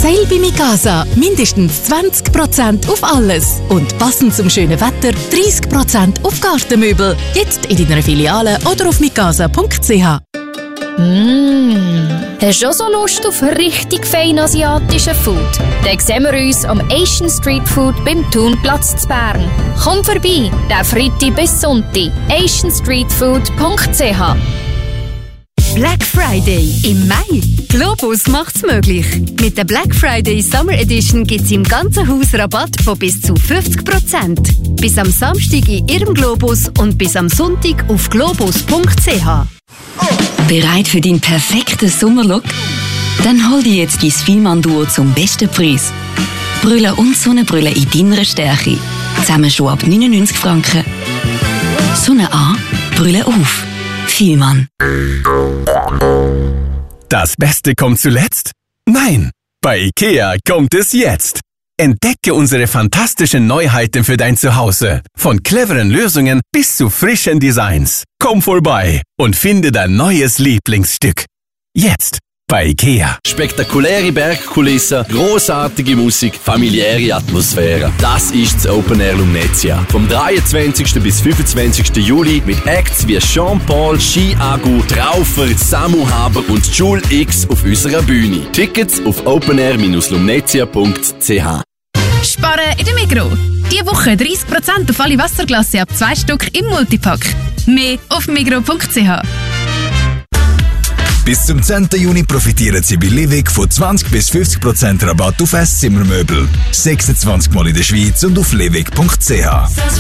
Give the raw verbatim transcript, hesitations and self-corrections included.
Sale bei Mikasa. Mindestens zwanzig Prozent auf alles. Und passend zum schönen Wetter dreißig Prozent auf Gartenmöbel. Jetzt in deiner Filiale oder auf mikasa punkt c h. Mmh. Hast du auch so Lust auf richtig fein asiatischen Food? Dann sehen wir uns am Asian Street Food beim Thunplatz zu Bern. Komm vorbei, der Freitag bis Sonntag. asian street food punkt c h. Black Friday im Mai. Globus macht's möglich. Mit der Black Friday Summer Edition gibt's im ganzen Haus Rabatt von bis zu fünfzig Prozent. Bis am Samstag in Ihrem Globus und bis am Sonntag auf globus punkt c h. Bereit für deinen perfekten Sommerlook? Dann hol dir jetzt dein Fielmann-Duo zum besten Preis. Brille und Sonnenbrille in deiner Stärke. Zusammen schon ab neunundneunzig Franken. Sonne an, Brille auf. Fielmann. Das Beste kommt zuletzt? Nein, bei IKEA kommt es jetzt. Entdecke unsere fantastischen Neuheiten für dein Zuhause. Von cleveren Lösungen bis zu frischen Designs. Komm vorbei und finde dein neues Lieblingsstück. Jetzt bei IKEA. Spektakuläre Bergkulissen, grossartige Musik, familiäre Atmosphäre. Das ist das Open Air Lumnezia. Vom dreiundzwanzigsten bis fünfundzwanzigsten Juli mit Acts wie Jean-Paul, Ski Agu, Traufer, Samu Haber und Jule X auf unserer Bühne. Tickets auf open air dash lumnezia punkt c h. Sparen in der Migros. Diese Woche dreißig Prozent auf alle Wasserglasse ab zwei Stück im Multipack. Mehr auf migros punkt c h. Bis zum zehnten Juni profitieren Sie bei Livig von zwanzig bis fünfzig Prozent Rabatt auf Esszimmermöbel. sechsundzwanzig Mal in der Schweiz und auf livig punkt c h.